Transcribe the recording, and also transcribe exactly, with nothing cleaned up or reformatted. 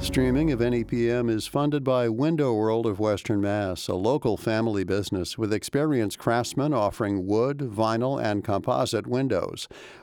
Streaming of N E P M is funded by Window World of Western Mass, a local family business with experienced craftsmen offering wood, vinyl, and composite windows.